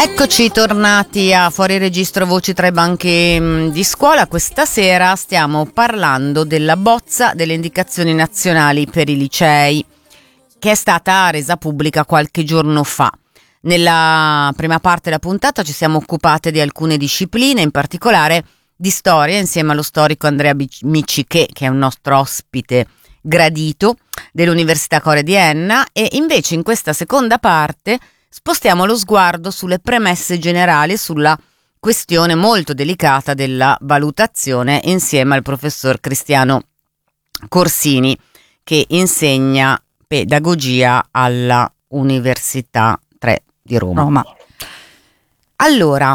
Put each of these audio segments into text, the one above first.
Eccoci tornati a Fuori Registro Voci tra i banchi di scuola. Questa sera stiamo parlando della bozza delle indicazioni nazionali per i licei, che è stata resa pubblica qualche giorno fa. Nella prima parte della puntata ci siamo occupate di alcune discipline, in particolare di storia, insieme allo storico Andrea Micciché, che è un nostro ospite gradito dell'Università Core di Enna, e invece in questa seconda parte spostiamo lo sguardo sulle premesse generali, sulla questione molto delicata della valutazione, insieme al professor Cristiano Corsini, che insegna pedagogia alla Università 3 di Roma. Allora,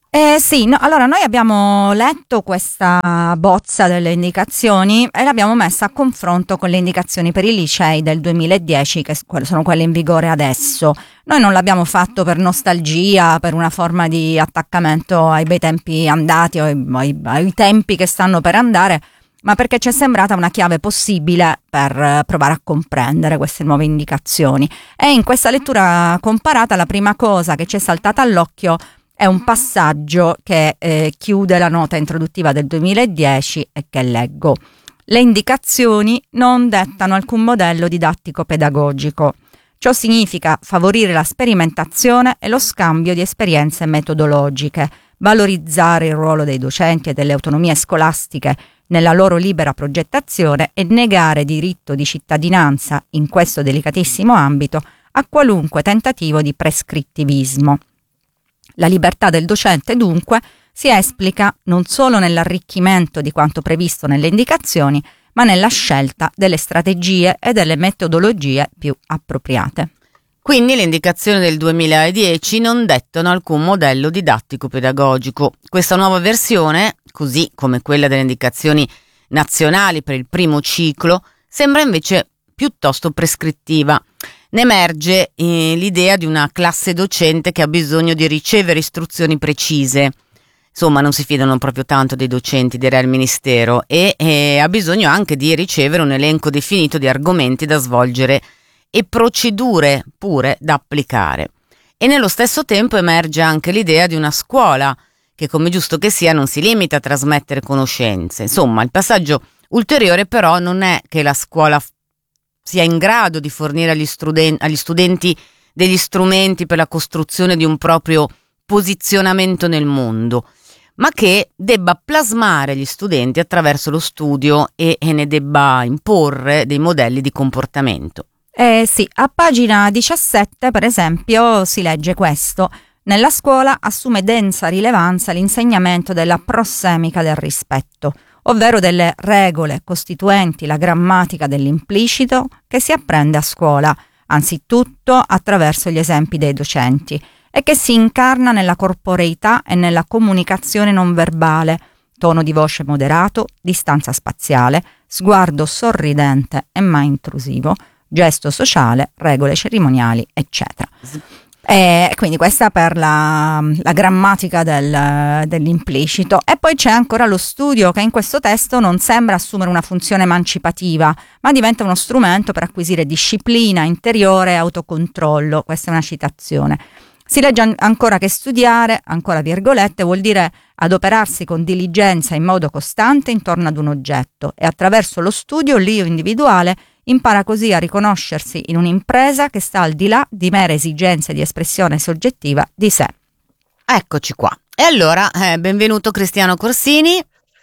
allora noi abbiamo letto questa bozza delle indicazioni e l'abbiamo messa a confronto con le indicazioni per i licei del 2010, che sono quelle in vigore adesso. Noi non l'abbiamo fatto per nostalgia, per una forma di attaccamento ai bei tempi andati o ai tempi che stanno per andare, ma perché ci è sembrata una chiave possibile per provare a comprendere queste nuove indicazioni. E in questa lettura comparata la prima cosa che ci è saltata all'occhio è un passaggio che chiude la nota introduttiva del 2010 e che leggo. Le indicazioni non dettano alcun modello didattico-pedagogico. Ciò significa favorire la sperimentazione e lo scambio di esperienze metodologiche, valorizzare il ruolo dei docenti e delle autonomie scolastiche nella loro libera progettazione e negare diritto di cittadinanza in questo delicatissimo ambito a qualunque tentativo di prescrittivismo. La libertà del docente, dunque, si esplica non solo nell'arricchimento di quanto previsto nelle indicazioni, ma nella scelta delle strategie e delle metodologie più appropriate. Quindi le indicazioni del 2010 non dettano alcun modello didattico-pedagogico. Questa nuova versione, così come quella delle indicazioni nazionali per il primo ciclo, sembra invece piuttosto prescrittiva. Ne emerge l'idea di una classe docente che ha bisogno di ricevere istruzioni precise. Insomma, non si fidano proprio tanto dei docenti, dirà il Ministero, e ha bisogno anche di ricevere un elenco definito di argomenti da svolgere e procedure pure da applicare. E nello stesso tempo emerge anche l'idea di una scuola che, come giusto che sia, non si limita a trasmettere conoscenze. Insomma, il passaggio ulteriore però non è che la scuola sia in grado di fornire agli studenti degli strumenti per la costruzione di un proprio posizionamento nel mondo, ma che debba plasmare gli studenti attraverso lo studio e ne debba imporre dei modelli di comportamento. Sì, a pagina 17, per esempio, si legge questo. Nella scuola assume densa rilevanza l'insegnamento della prossemica del rispetto, ovvero delle regole costituenti la grammatica dell'implicito che si apprende a scuola, anzitutto attraverso gli esempi dei docenti, e che si incarna nella corporeità e nella comunicazione non verbale, tono di voce moderato, distanza spaziale, sguardo sorridente e mai intrusivo, gesto sociale, regole cerimoniali, eccetera. E quindi questa per la grammatica dell'implicito. E poi c'è ancora lo studio, che in questo testo non sembra assumere una funzione emancipativa, ma diventa uno strumento per acquisire disciplina interiore e autocontrollo. Questa è una citazione. Si legge ancora che studiare, ancora virgolette, vuol dire adoperarsi con diligenza in modo costante intorno ad un oggetto, e attraverso lo studio l'io individuale impara così a riconoscersi in un'impresa che sta al di là di mere esigenze di espressione soggettiva di sé. Eccoci qua. E allora, benvenuto Cristiano Corsini.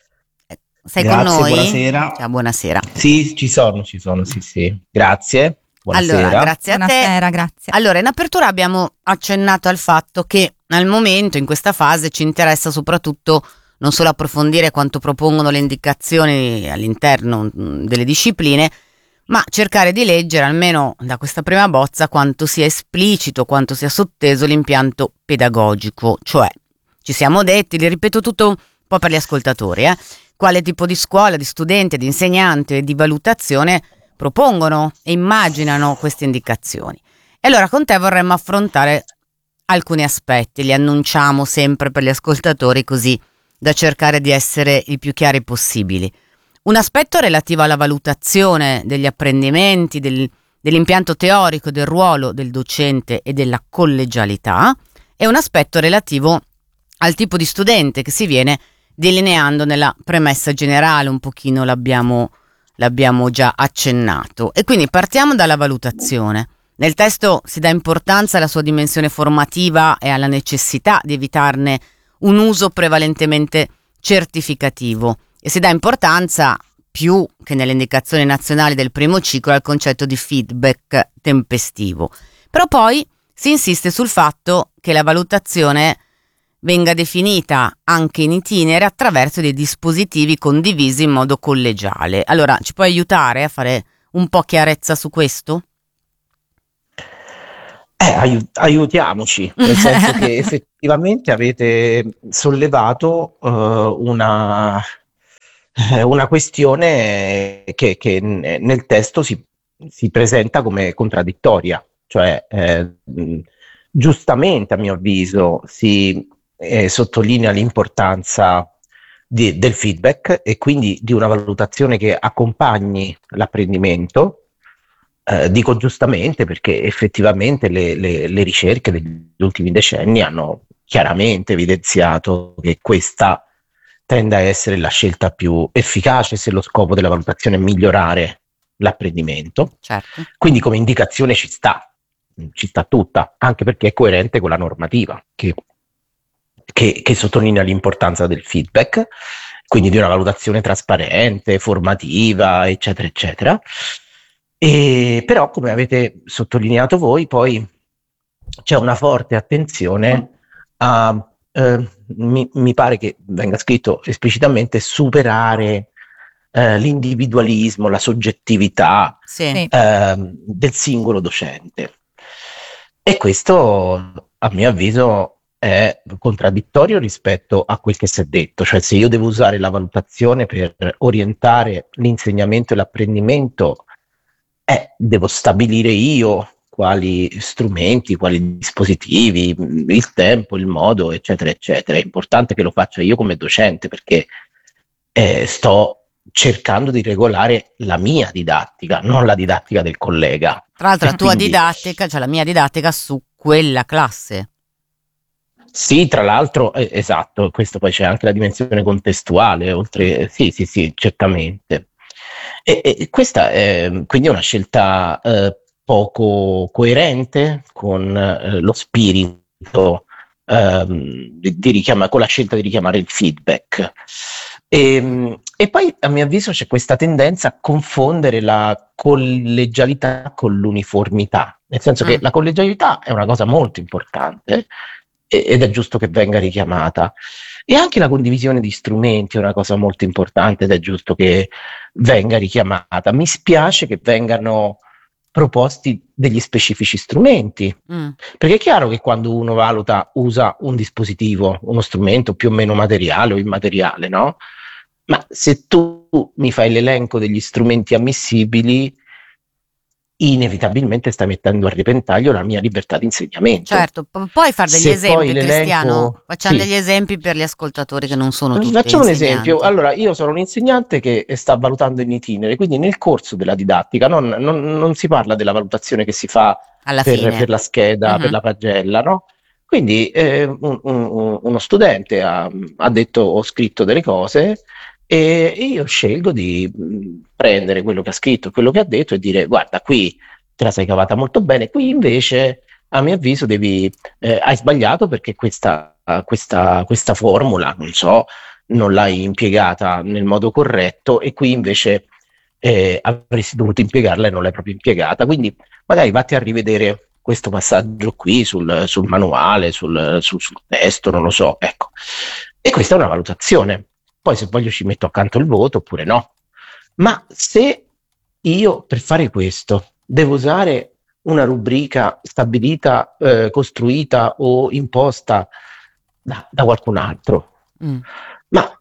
Sei Grazie, con noi? Buonasera. Ciao, buonasera. Sì, ci sono, sì. Grazie. Buonasera. Allora, grazie a Buonasera, te. grazie. Allora, in apertura abbiamo accennato al fatto che al momento, in questa fase, ci interessa soprattutto non solo approfondire quanto propongono le indicazioni all'interno delle discipline, ma cercare di leggere, almeno da questa prima bozza, quanto sia esplicito, quanto sia sotteso l'impianto pedagogico. Cioè, ci siamo detti, li ripeto tutto un po' per gli ascoltatori, quale tipo di scuola, di studente, di insegnante e di valutazione propongono e immaginano queste indicazioni. E allora con te vorremmo affrontare alcuni aspetti, li annunciamo sempre per gli ascoltatori così da cercare di essere il più chiari possibili. Un aspetto relativo alla valutazione degli apprendimenti, dell'impianto teorico del ruolo del docente e della collegialità, è un aspetto relativo al tipo di studente che si viene delineando nella premessa generale, un pochino l'abbiamo già accennato. E quindi partiamo dalla valutazione. Nel testo si dà importanza alla sua dimensione formativa e alla necessità di evitarne un uso prevalentemente certificativo, e si dà importanza più che nelle indicazioni nazionali del primo ciclo al concetto di feedback tempestivo. Però poi si insiste sul fatto che la valutazione venga definita anche in itinere attraverso dei dispositivi condivisi in modo collegiale. Allora, ci puoi aiutare a fare un po' chiarezza su questo? Aiutiamoci, nel senso che effettivamente avete sollevato una questione che nel testo si presenta come contraddittoria, cioè giustamente a mio avviso si sottolinea l'importanza del feedback e quindi di una valutazione che accompagni l'apprendimento. Dico giustamente perché effettivamente le ricerche degli ultimi decenni hanno chiaramente evidenziato che questa tende a essere la scelta più efficace se lo scopo della valutazione è migliorare l'apprendimento. Certo. Quindi come indicazione ci sta tutta, anche perché è coerente con la normativa che sottolinea l'importanza del feedback, quindi di una valutazione trasparente, formativa, eccetera, eccetera. E però, come avete sottolineato voi, poi c'è una forte attenzione a, mi pare che venga scritto esplicitamente, superare l'individualismo, la soggettività Sì. del singolo docente. E questo, a mio avviso, è contraddittorio rispetto a quel che si è detto, cioè se io devo usare la valutazione per orientare l'insegnamento e l'apprendimento, devo stabilire io quali strumenti, quali dispositivi, il tempo, il modo, eccetera, eccetera. È importante che lo faccia io come docente perché sto cercando di regolare la mia didattica, non la didattica del collega. Tra l'altro la tua Quindi, didattica, cioè la mia didattica su quella classe. sì, tra l'altro, esatto, questo poi c'è anche la dimensione contestuale, oltre, sì, certamente. E questa è quindi una scelta poco coerente con lo spirito con la scelta di richiamare il feedback. E poi a mio avviso c'è questa tendenza a confondere la collegialità con l'uniformità, nel senso che la collegialità è una cosa molto importante ed è giusto che venga richiamata. E anche la condivisione di strumenti è una cosa molto importante ed è giusto che venga richiamata. Mi spiace che vengano proposti degli specifici strumenti, perché è chiaro che quando uno valuta usa un dispositivo, uno strumento più o meno materiale o immateriale, no? Ma se tu mi fai l'elenco degli strumenti ammissibili, inevitabilmente stai mettendo a repentaglio la mia libertà di insegnamento. Certo, puoi fare degli Se esempi, poi Cristiano? Facciamo sì. degli esempi per gli ascoltatori che non sono tutti Facciamo un insegnanti. esempio. Allora, io sono un insegnante che sta valutando in itinere, quindi nel corso della didattica non si parla della valutazione che si fa Alla fine. per la scheda, per la pagella, no? Quindi uno studente ha detto ho scritto delle cose e io scelgo di prendere quello che ha scritto, quello che ha detto e dire guarda, qui te la sei cavata molto bene, qui invece a mio avviso hai sbagliato perché questa formula, non so, non l'hai impiegata nel modo corretto e qui invece avresti dovuto impiegarla e non l'hai proprio impiegata. Quindi magari vatti a rivedere questo passaggio qui sul manuale, sul testo, non lo so, ecco. E questa è una valutazione. Poi se voglio ci metto accanto il voto oppure no. Ma se io per fare questo devo usare una rubrica stabilita, costruita o imposta da qualcun altro, ma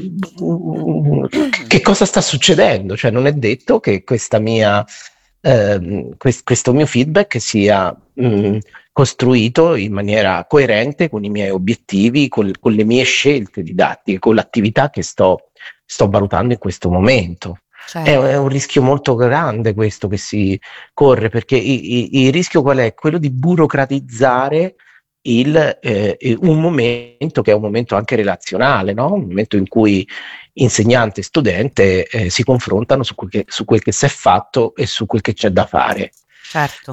che cosa sta succedendo? Cioè non è detto che questo mio feedback sia costruito in maniera coerente con i miei obiettivi, con le mie scelte didattiche, con l'attività che sto valutando in questo momento. Certo. È un rischio molto grande questo che si corre, perché il rischio qual è? Quello di burocratizzare un momento che è un momento anche relazionale, no? Un momento in cui insegnante e studente si confrontano su quel che si è fatto e su quel che c'è da fare. Certo.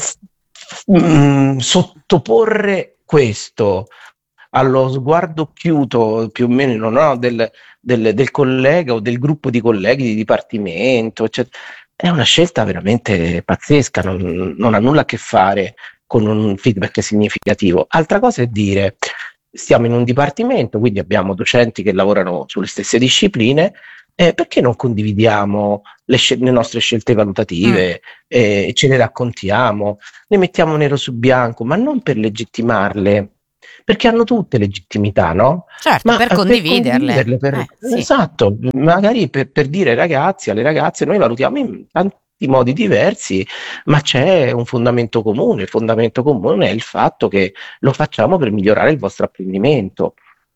Sottoporre questo allo sguardo occhiuto più o meno, no, del collega o del gruppo di colleghi di dipartimento, eccetera, è una scelta veramente pazzesca, non ha nulla a che fare con un feedback significativo. Altra cosa è dire: stiamo in un dipartimento, quindi abbiamo docenti che lavorano sulle stesse discipline, perché non condividiamo le nostre scelte valutative, ce le raccontiamo, le mettiamo nero su bianco, ma non per legittimarle, perché hanno tutte legittimità, no? Certo, Ma per condividerle. Sì. Esatto, magari per dire ai ragazzi, alle ragazze, noi valutiamo in tanti modi diversi, ma c'è un fondamento comune. Il fondamento comune è il fatto che lo facciamo per migliorare il vostro apprendimento.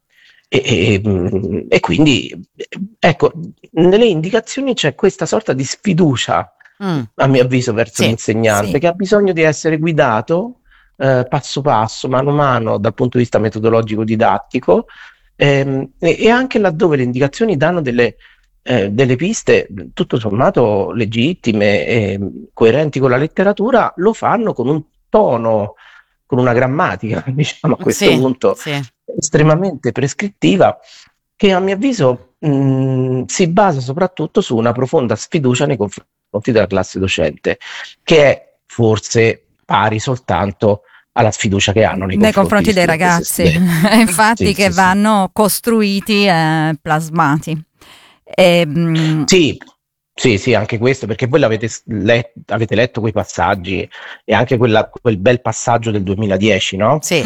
E quindi, ecco, nelle indicazioni c'è questa sorta di sfiducia, a mio avviso, verso Sì, l'insegnante, sì. che ha bisogno di essere guidato passo passo, mano a mano, dal punto di vista metodologico didattico, e anche laddove le indicazioni danno delle piste tutto sommato legittime e coerenti con la letteratura, lo fanno con un tono, con una grammatica, diciamo a questo sì, punto, sì. estremamente prescrittiva, che a mio avviso si basa soprattutto su una profonda sfiducia nei confronti della classe docente, che è forse pari soltanto alla sfiducia che hanno nei confronti dei di studentesse e ragazzi, studenti. infatti, Sì, che sì, sì. vanno costruiti e plasmati. Sì, anche questo, perché voi avete letto quei passaggi e anche quel bel passaggio del 2010, no? Sì.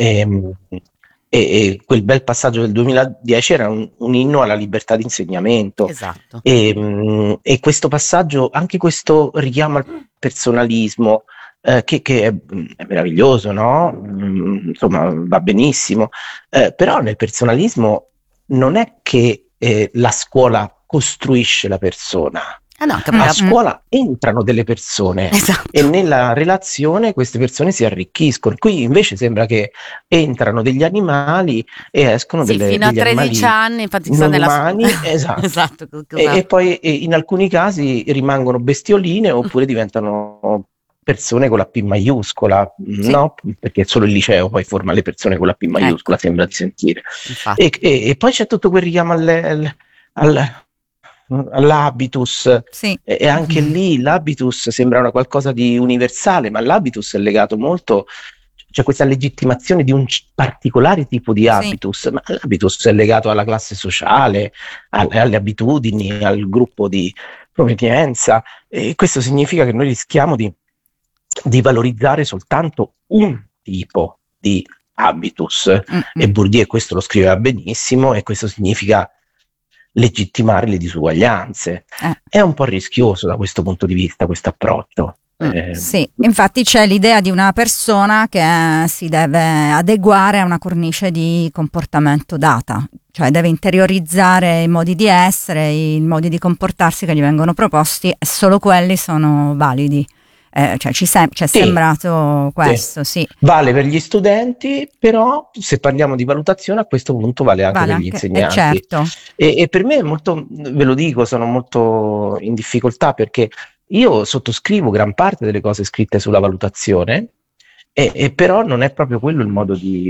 E quel bel passaggio del 2010 era un inno alla libertà di insegnamento. Esatto. E questo passaggio, anche questo richiamo al personalismo, che è meraviglioso, no? Insomma, va benissimo, però nel personalismo non è che la scuola costruisce la persona. Ah no, A scuola entrano delle persone esatto. e nella relazione queste persone si arricchiscono. Qui invece sembra che entrano degli animali e escono Sì, fino a degli 13 animali anni, infatti sta non nella umani, esatto. esatto, E poi in alcuni casi rimangono bestioline oppure diventano persone con la P maiuscola, Sì. no? Perché solo il liceo poi forma le persone con la P maiuscola, Ecco. sembra di sentire. Infatti. E poi c'è tutto quel richiamo all'habitus, Sì. e anche lì l'habitus sembra una qualcosa di universale, ma l'habitus è legato molto, c'è questa legittimazione di un particolare tipo di habitus, ma l'habitus è legato alla classe sociale, alle abitudini, al gruppo di provenienza, e questo significa che noi rischiamo di valorizzare soltanto un tipo di habitus, e Bourdieu questo lo scriveva benissimo, e questo significa legittimare le disuguaglianze. È un po' rischioso da questo punto di vista questo approccio. Sì, infatti c'è l'idea di una persona che si deve adeguare a una cornice di comportamento data, cioè deve interiorizzare i modi di essere, i modi di comportarsi che gli vengono proposti, e solo quelli sono validi. Cioè ci è sembrato questo, sì. Vale per gli studenti, però se parliamo di valutazione a questo punto vale anche per gli insegnanti. Certo. E per me è molto, ve lo dico, sono molto in difficoltà, perché io sottoscrivo gran parte delle cose scritte sulla valutazione, e però non è proprio quello il modo di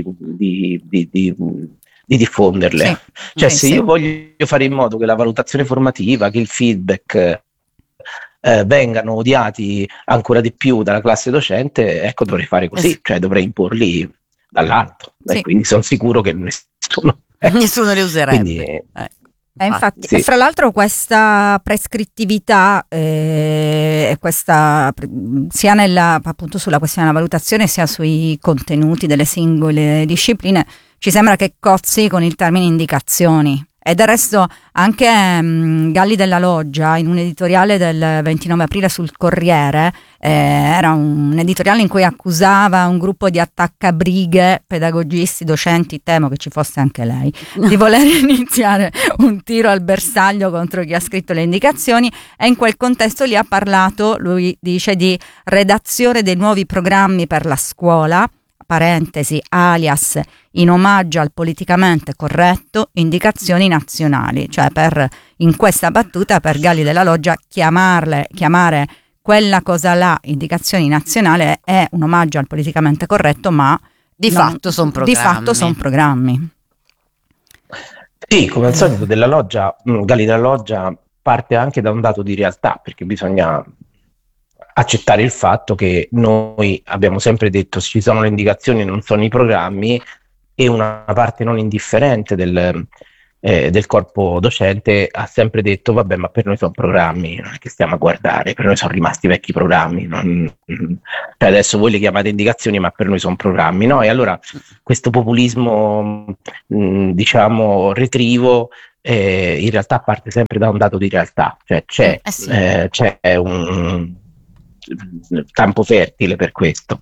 diffonderle. Cioè, se io voglio fare in modo che la valutazione formativa, che il feedback vengano odiati ancora di più dalla classe docente, ecco, dovrei fare così, cioè dovrei imporli dall'alto. E quindi sono sicuro che nessuno li userebbe. Quindi, infatti, fra l'altro questa prescrittività questa, sia appunto sulla questione della valutazione sia sui contenuti delle singole discipline, ci sembra che cozzi con il termine indicazioni. E del resto anche Galli della Loggia, in un editoriale del 29 aprile sul Corriere, era un editoriale in cui accusava un gruppo di attaccabrighe, pedagogisti, docenti, temo che ci fosse anche lei, di voler iniziare un tiro al bersaglio contro chi ha scritto le indicazioni, e in quel contesto lì ha parlato, lui dice, di redazione dei nuovi programmi per la scuola. parentesi, alias, in omaggio al politicamente corretto, indicazioni nazionali, cioè in questa battuta per Galli della Loggia chiamare quella cosa là, indicazioni nazionali, è un omaggio al politicamente corretto, ma di fatto sono programmi. Sì, come al solito della Loggia, Galli della Loggia parte anche da un dato di realtà, perché bisogna accettare il fatto che noi abbiamo sempre detto ci sono le indicazioni, non sono i programmi, e una parte non indifferente del corpo docente ha sempre detto vabbè, ma per noi sono programmi, non è che stiamo a guardare, per noi sono rimasti vecchi programmi, cioè adesso voi le chiamate indicazioni ma per noi sono programmi, no? E allora questo populismo diciamo retrivo in realtà parte sempre da un dato di realtà, cioè c'è un campo fertile per questo.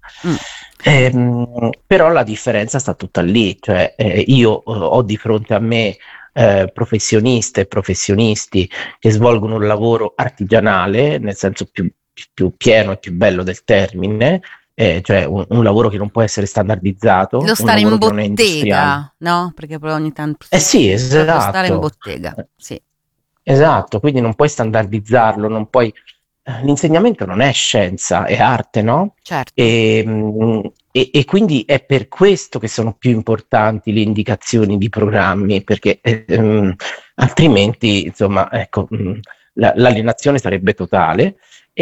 Però la differenza sta tutta lì, cioè io ho di fronte a me professioniste e professionisti che svolgono un lavoro artigianale nel senso più pieno e più bello del termine, cioè un lavoro che non può essere standardizzato, lo stare in bottega, no? Perché poi ogni tanto sì, esatto, stare in bottega, sì. Esatto, quindi non puoi standardizzarlo, non puoi. L'insegnamento non è scienza, è arte, no? Certo. E quindi è per questo che sono più importanti le indicazioni di programmi, perché altrimenti, insomma, ecco, l'alienazione sarebbe totale.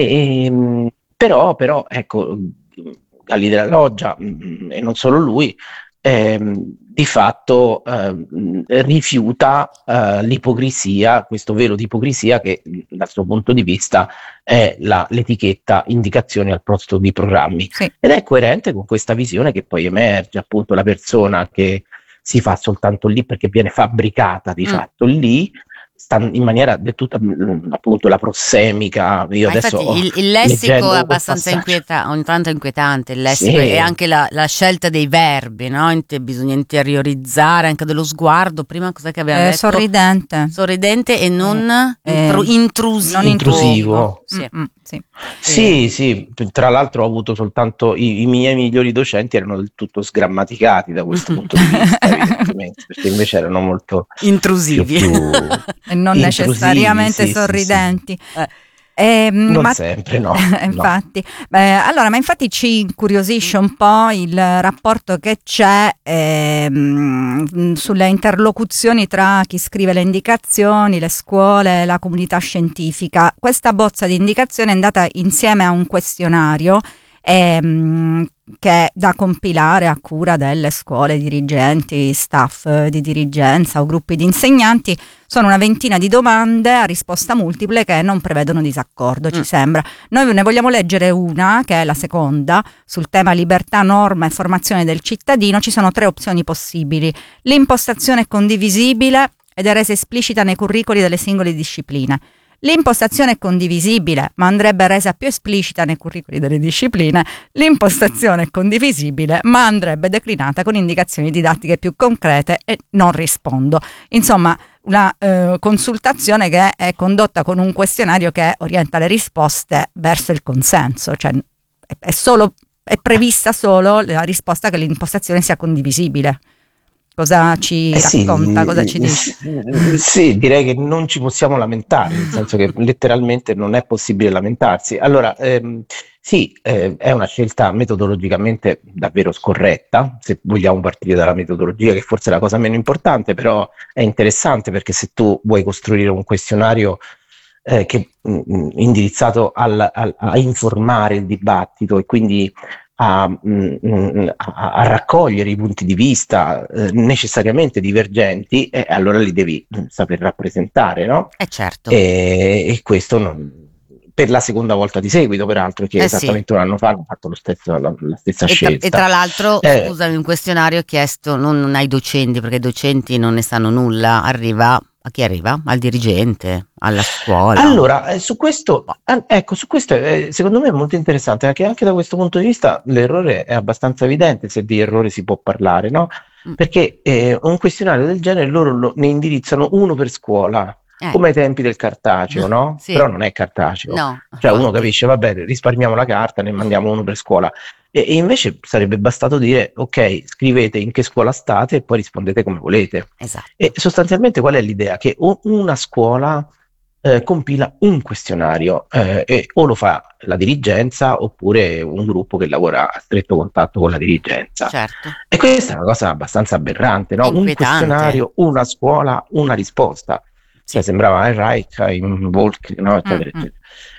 Però, ecco, Galli della Loggia, e non solo lui, di fatto rifiuta l'ipocrisia, questo velo di ipocrisia che dal suo punto di vista è l'etichetta indicazioni al posto di programmi, sì. Ed è coerente con questa visione che poi emerge, appunto, la persona che si fa soltanto lì perché viene fabbricata di fatto lì, in maniera del tutto appunto la prossemica. Io adesso il lessico è abbastanza ogni tanto inquietante, il lessico, sì. E anche la scelta dei verbi, no? Bisogna interiorizzare anche dello sguardo. Prima cos'è che abbiamo detto? Sorridente e non intrusivo. Sì. Tra l'altro ho avuto soltanto i miei migliori docenti erano del tutto sgrammaticati da questo punto di vista, evidentemente, perché invece erano molto intrusivi e non necessariamente sorridenti. Non sempre, no. Infatti, no. Allora, ma infatti ci incuriosisce un po' il rapporto che c'è sulle interlocuzioni tra chi scrive le indicazioni, le scuole, la comunità scientifica. Questa bozza di indicazione è andata insieme a un questionario che è da compilare a cura delle scuole, dirigenti, staff di dirigenza o gruppi di insegnanti. Sono una ventina di domande a risposta multiple che non prevedono disaccordo, ci sembra. Noi ne vogliamo leggere una, che è la seconda, sul tema libertà, norma e formazione del cittadino. Ci sono 3 opzioni possibili. L'impostazione è condivisibile ed è resa esplicita nei curricoli delle singole discipline. L'impostazione è condivisibile, ma andrebbe resa più esplicita nei curricoli delle discipline. L'impostazione è condivisibile, ma andrebbe declinata con indicazioni didattiche più concrete e non rispondo. Insomma, una consultazione che è condotta con un questionario che orienta le risposte verso il consenso, cioè è prevista solo la risposta che l'impostazione sia condivisibile. Cosa ci racconta, cosa ci dice? Sì, direi che non ci possiamo lamentare, nel senso che letteralmente non è possibile lamentarsi. Allora, sì, è una scelta metodologicamente davvero scorretta, se vogliamo partire dalla metodologia, che forse è la cosa meno importante, però è interessante perché se tu vuoi costruire un questionario indirizzato a informare il dibattito e quindi a raccogliere i punti di vista necessariamente divergenti, allora li devi saper rappresentare, no? Certo. E questo per la seconda volta di seguito, peraltro, che esattamente un anno fa hanno fatto la stessa scelta. E tra l'altro, scusami, un questionario chiesto non ai docenti, perché i docenti non ne sanno nulla, a chi arriva? Al dirigente, alla scuola? Allora, su questo secondo me è molto interessante, perché anche da questo punto di vista l'errore è abbastanza evidente, se di errore si può parlare, no? Perché un questionario del genere loro ne indirizzano uno per scuola. come ai tempi del cartaceo, no? Sì. Però non è cartaceo. No, Cioè uno infatti. capisce, vabbè, risparmiamo la carta, ne mandiamo uno per scuola. E invece sarebbe bastato dire, ok, scrivete in che scuola state e poi rispondete come volete. Esatto. E sostanzialmente qual è l'idea? Che una scuola compila un questionario e o lo fa la dirigenza oppure un gruppo che lavora a stretto contatto con la dirigenza. Certo. E questa è una cosa abbastanza aberrante, no? Un Inquietante. questionario, una scuola, una risposta. Sì. Cioè, sembrava Reich, in Volk, no? Eccetera, eccetera.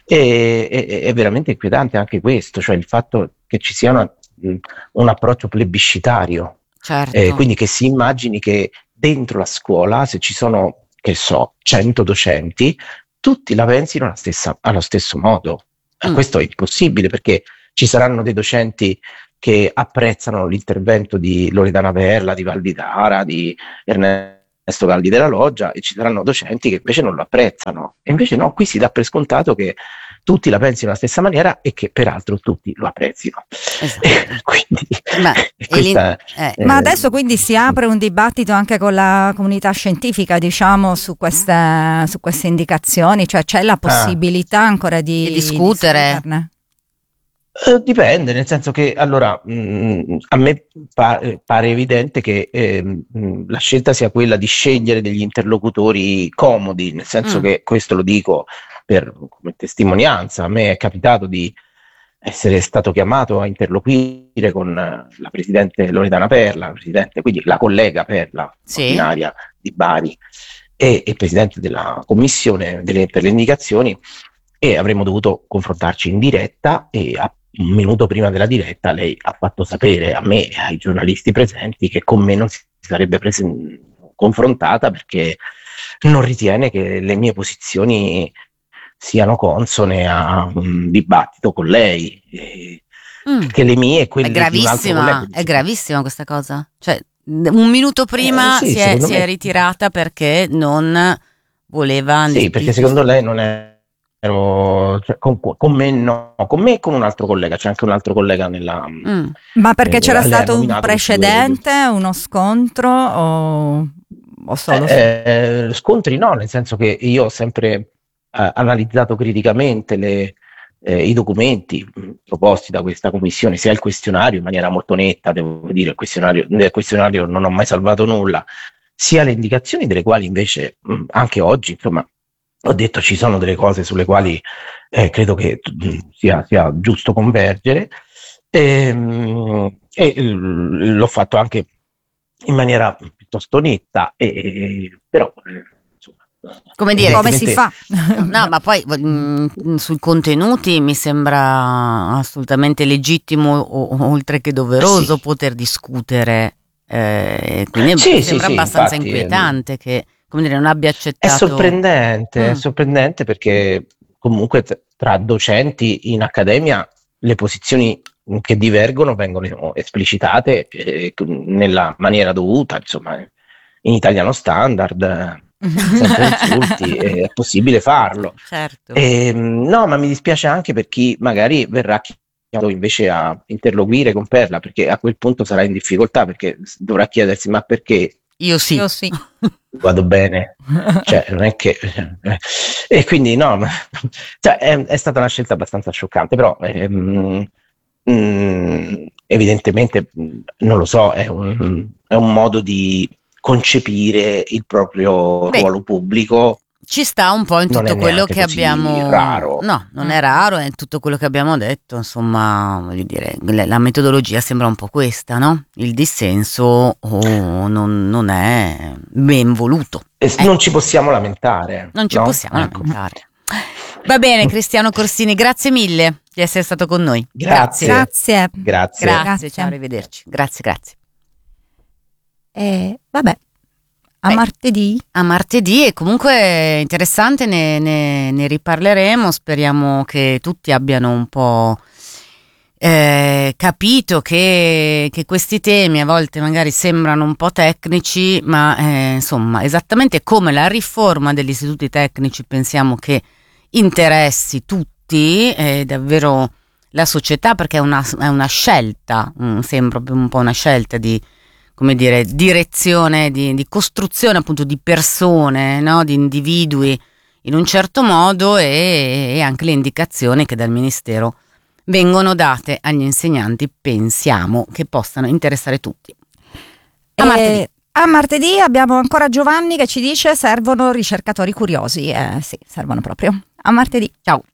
È veramente inquietante anche questo, cioè il fatto che ci sia un approccio plebiscitario. Certo. Quindi che si immagini che dentro la scuola, se ci sono, che so, 100 docenti, tutti la pensino allo stesso modo. Questo è impossibile, perché ci saranno dei docenti che apprezzano l'intervento di Loredana Perla, di Valditara, di Ernesto Galdi della Loggia, e ci saranno docenti che invece non lo apprezzano. E invece no, qui si dà per scontato che tutti la pensino alla stessa maniera e che peraltro tutti lo apprezzino. Esatto. Quindi, ma adesso quindi si apre un dibattito anche con la comunità scientifica, diciamo, su queste indicazioni, cioè c'è la possibilità ancora di discutere? Dipende, nel senso che allora a me pare evidente che la scelta sia quella di scegliere degli interlocutori comodi, nel senso che questo lo dico come testimonianza. A me è capitato di essere stato chiamato a interloquire con la presidente Loredana Perla, quindi la collega Perla, ordinaria di Bari, e presidente della commissione per le indicazioni, e avremmo dovuto confrontarci in diretta, e un minuto prima della diretta lei ha fatto sapere a me e ai giornalisti presenti che con me non si sarebbe confrontata perché non ritiene che le mie posizioni siano consone a un dibattito con lei, che le mie e quelle di un altro collega. È gravissima questa cosa, cioè un minuto prima si è ritirata perché non voleva. Sì, perché secondo lei non è. Cioè, con me no, con me e con un altro collega, c'è anche un altro collega nella. Ma perché c'era stato un precedente, uno scontro o solo? Scontri no, nel senso che io ho sempre analizzato criticamente i documenti proposti da questa commissione, sia il questionario in maniera molto netta, devo dire, nel questionario non ho mai salvato nulla, sia le indicazioni, delle quali invece anche oggi, insomma, ho detto ci sono delle cose sulle quali credo che sia giusto convergere, e l'ho fatto anche in maniera piuttosto netta, però come dire, come si fa? No, ma poi sui contenuti mi sembra assolutamente legittimo, oltre che doveroso, poter discutere, quindi mi sembra abbastanza inquietante che, come dire, non abbia accettato. È sorprendente perché comunque tra docenti in accademia le posizioni che divergono vengono esplicitate nella maniera dovuta, insomma, in italiano standard, senza insulti, è possibile farlo. Certo. No, ma mi dispiace anche per chi magari verrà chiamato invece a interloquire con Perla, perché a quel punto sarà in difficoltà, perché dovrà chiedersi: ma perché? Io sì. Vado bene, cioè non è che e quindi no, cioè, è stata una scelta abbastanza scioccante, però evidentemente non lo so, è un modo di concepire il proprio ruolo pubblico. Ci sta un po' in tutto quello che abbiamo. Raro. No, non è raro, è in tutto quello che abbiamo detto, insomma, voglio dire, la metodologia sembra un po' questa, no? Il dissenso non è ben voluto. Non ci possiamo lamentare. Non ci possiamo lamentare. Va bene, Cristiano Corsini, grazie mille di essere stato con noi. Grazie. Ciao, arrivederci. Grazie. Vabbè. A martedì, e comunque interessante, ne riparleremo, speriamo che tutti abbiano un po' capito che questi temi a volte magari sembrano un po' tecnici, ma insomma, esattamente come la riforma degli istituti tecnici pensiamo che interessi tutti, davvero la società, perché è una scelta, sembra un po' una scelta di come dire, direzione, di costruzione appunto di persone, no? Di individui in un certo modo, e anche le indicazioni che dal Ministero vengono date agli insegnanti, pensiamo che possano interessare tutti. A martedì abbiamo ancora Giovanni che ci dice servono ricercatori curiosi. Sì, servono proprio. A martedì. Ciao.